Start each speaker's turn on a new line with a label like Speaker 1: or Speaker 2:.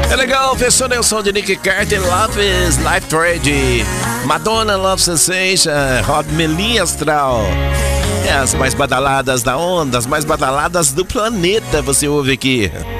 Speaker 1: É legal, fechou Nelson de Nick Carter, Love is Life Trade, Madonna, Love Sensation, Rod Melin Astral. É as mais badaladas da onda, as mais badaladas do planeta, você ouve aqui.